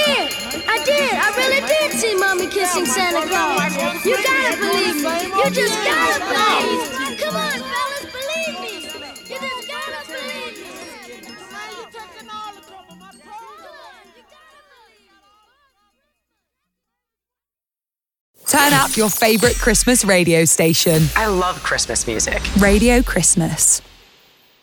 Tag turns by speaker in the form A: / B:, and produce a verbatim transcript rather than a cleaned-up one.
A: did. I did. I really did see Mommy kissing Santa Claus. You gotta believe me. You just gotta believe me. Come on, fellas, believe me. You just gotta believe me.
B: Turn up your favorite Christmas radio station.
C: I love Christmas music.
B: Radio Christmas.